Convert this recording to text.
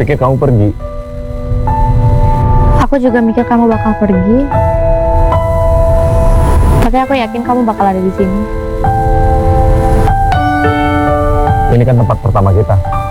pikir kamu pergi. Aku juga mikir kamu bakal pergi. Tapi aku yakin kamu bakal ada di sini. Ini kan tempat pertama kita.